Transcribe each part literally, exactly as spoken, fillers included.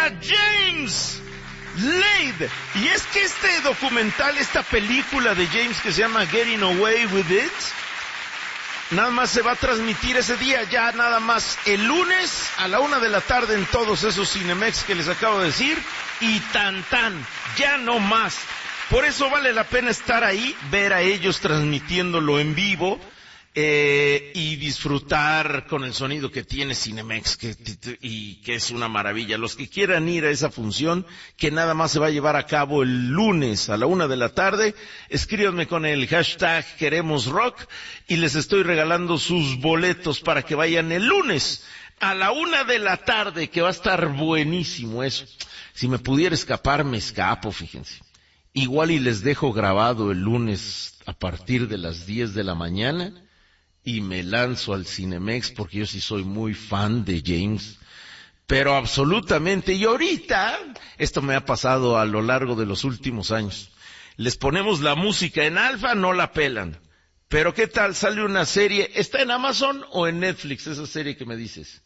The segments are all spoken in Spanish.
a James Slade. Y es que este documental, esta película de James que se llama Getting Away with It, nada más se va a transmitir ese día, ya nada más el lunes a la una de la tarde en todos esos Cinemex que les acabo de decir, y tan tan, ya no más. Por eso vale la pena estar ahí, ver a ellos transmitiéndolo en vivo, eh, y disfrutar con el sonido que tiene Cinemex, que, y que es una maravilla. Los que quieran ir a esa función, que nada más se va a llevar a cabo el lunes a la una de la tarde, escríbanme con el hashtag Queremos Rock y les estoy regalando sus boletos para que vayan el lunes a la una de la tarde, que va a estar buenísimo eso. Si me pudiera escapar, me escapo, fíjense. Igual y les dejo grabado el lunes a partir de las diez de la mañana y me lanzo al Cinemex, porque yo sí soy muy fan de James, pero absolutamente. Y ahorita, esto me ha pasado a lo largo de los últimos años, les ponemos la música en alfa, no la pelan. Pero ¿qué tal? Sale una serie, ¿está en Amazon o en Netflix esa serie que me dices?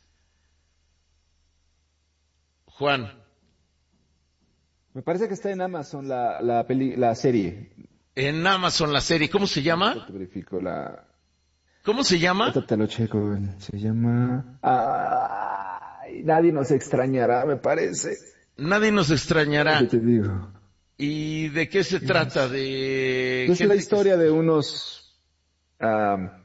Juan. Me parece que está en Amazon la, la, peli, la serie. En Amazon la serie, ¿cómo se llama? Te verifico la... ¿Cómo se llama? Ahorita te lo checo, se llama... Ay, nadie nos extrañará, me parece. Nadie nos extrañará. ¿Qué te digo? ¿Y de qué se trata? De... Es la historia de unos... Um,